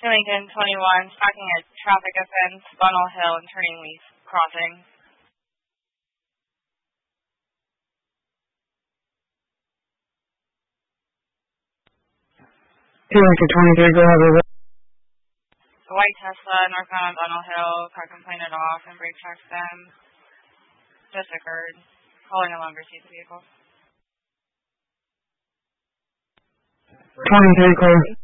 Lincoln 21, stocking a traffic offense, Bunnell Hill and Turning Leaf Crossing. Lincoln 23, go ahead. The white Tesla northbound on Bunnell Hill, car complained off and brake tracks them. Just occurred. Calling no longer sees the vehicle. 23, clear.